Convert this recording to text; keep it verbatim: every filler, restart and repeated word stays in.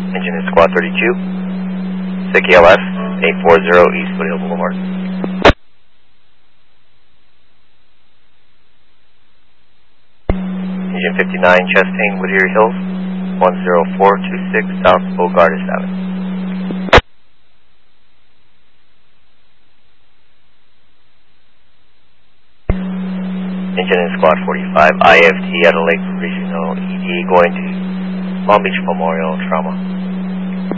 Engine is Squad thirty-two, S I C L F eight forty East Woodhill Boulevard. Engine fifty-nine, Chastain, Whittier Hills, one zero four two six South Bogardus Avenue. Engine in Squad forty-five, I F T at a Lake Regional E D going to Long Beach Memorial Trauma.